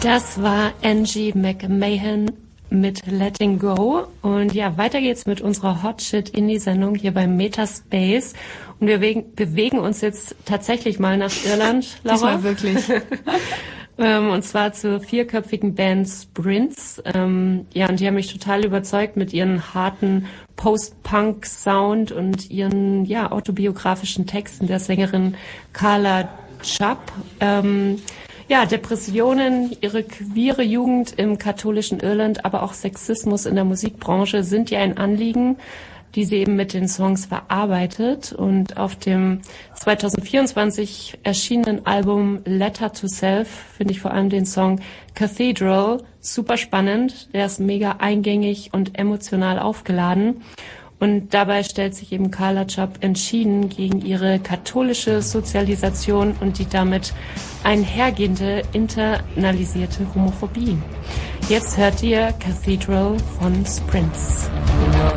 Das war Angie McMahon mit Letting Go. Und ja, weiter geht's mit unserer Hot Shit Indie-Sendung hier beim Metaspace. Und wir bewegen uns jetzt tatsächlich mal nach Irland, Laura. Diesmal wirklich. Und zwar zur vierköpfigen Band Sprints. Ja, und die haben mich total überzeugt mit ihren harten Post-Punk-Sound und ihren, ja, autobiografischen Texten der Sängerin Carla Chubb. Ja, Depressionen, ihre queere Jugend im katholischen Irland, aber auch Sexismus in der Musikbranche sind ja ein Anliegen, die sie eben mit den Songs verarbeitet. Und auf dem 2024 erschienenen Album Letter to Self finde ich vor allem den Song Cathedral super spannend. Der ist mega eingängig und emotional aufgeladen. Und dabei stellt sich eben Carla Chubb entschieden gegen ihre katholische Sozialisation und die damit einhergehende internalisierte Homophobie. Jetzt hört ihr Cathedral von Sprints.